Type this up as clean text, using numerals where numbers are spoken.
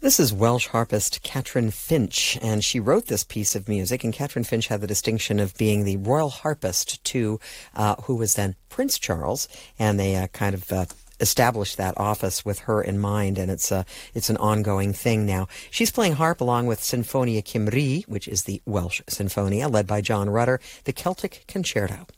This is Welsh harpist Catrin Finch, and she wrote this piece of music. And Catrin Finch had the distinction of being the royal harpist to who was then Prince Charles, and they established that office with her in mind, and it's an ongoing thing now. She's playing harp along with Sinfonia Cymru, which is the Welsh Sinfonia, led by John Rutter, the Celtic Concerto.